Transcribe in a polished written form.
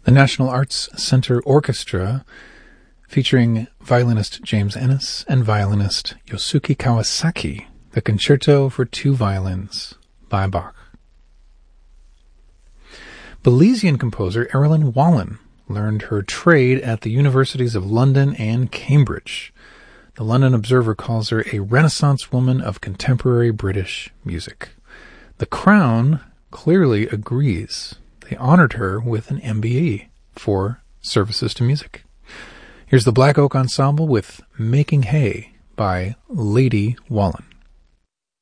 The National Arts Center Orchestra, featuring violinist James Ennis and violinist Yosuke Kawasaki, the Concerto for Two Violins by Bach. Belizean composer Erilyn Wallen learned her trade at the universities of London and Cambridge. The London Observer calls her a Renaissance woman of contemporary British music. The Crown clearly agrees. They honored her with an MBE for services to music. Here's the Black Oak Ensemble with Making Hay by Lady Wallen.